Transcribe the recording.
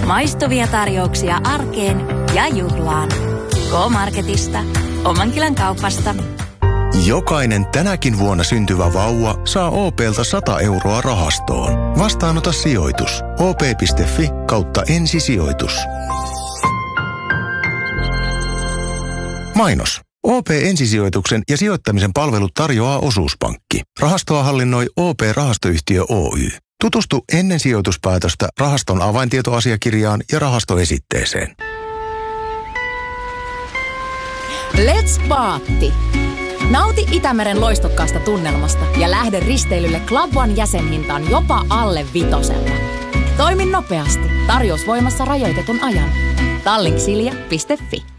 Maistuvia tarjouksia arkeen ja juhlaan. K-Marketista. Omankylän kaupasta. Jokainen tänäkin vuonna syntyvä vauva saa OP:lta 100 euroa rahastoon. Vastaanota sijoitus. op.fi/ensisijoitus. Mainos. OP-ensisijoituksen ja sijoittamisen palvelut tarjoaa Osuuspankki. Rahastoa hallinnoi OP-rahastoyhtiö Oy. Tutustu ennen sijoituspäätöstä rahaston avaintietoasiakirjaan ja rahastoesitteeseen. Let's Paatti! Nauti Itämeren loistokkaasta tunnelmasta ja lähde risteilylle Club One -jäsenhintaan jopa alle 5. Toimi nopeasti. Tarjous voimassa rajoitetun ajan. Tallinksilja.fi